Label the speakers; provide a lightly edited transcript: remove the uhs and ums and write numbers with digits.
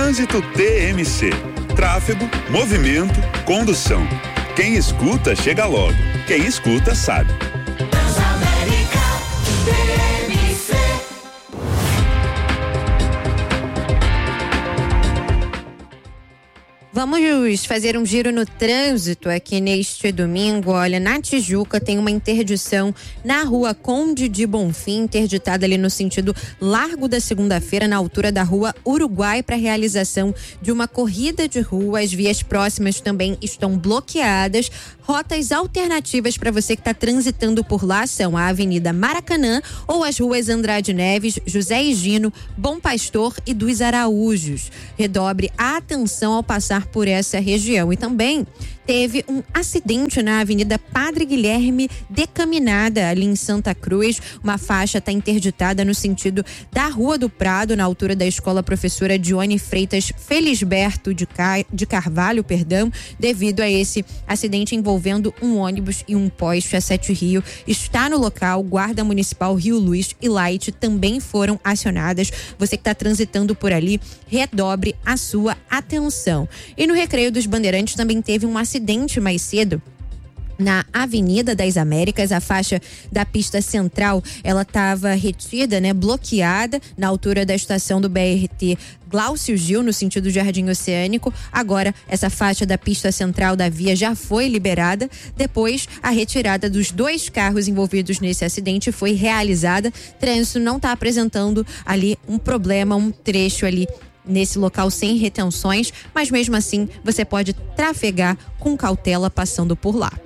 Speaker 1: Trânsito TMC. Tráfego, movimento, condução. Quem escuta, chega logo. Quem escuta, sabe.
Speaker 2: Transamérica TMC.
Speaker 3: Vamos fazer um giro no trânsito aqui neste domingo. Olha, na Tijuca tem uma interdição na rua Conde de Bonfim, interditada ali no sentido Largo da Segunda-feira, na altura da rua Uruguai, para realização de uma corrida de rua. As vias próximas também estão bloqueadas. Rotas alternativas para você que está transitando por lá são a Avenida Maracanã ou as ruas Andrade Neves, José Higino, Bom Pastor e dos Araújos. Redobre a atenção ao passar por essa região. E também teve um acidente na Avenida Padre Guilherme Decaminada, ali em Santa Cruz. Uma faixa está interditada no sentido da Rua do Prado, na altura da Escola Professora Dione Freitas Felisberto de Carvalho, devido a esse acidente envolvendo um ônibus e um poste. A 7 Rio está no local, Guarda Municipal Rio Luz e Light também foram acionadas. Você que está transitando por ali, redobre a sua atenção. E no Recreio dos Bandeirantes também teve um acidente mais cedo na Avenida das Américas. A faixa da pista central, ela estava retida, bloqueada na altura da estação do BRT Glaucio Gil, no sentido Jardim Oceânico. Agora, essa faixa da pista central da via já foi liberada. Depois, a retirada dos 2 carros envolvidos nesse acidente foi realizada. Trânsito não está apresentando ali um problema, um trecho ali nesse local sem retenções, mas mesmo assim você pode trafegar com cautela passando por lá.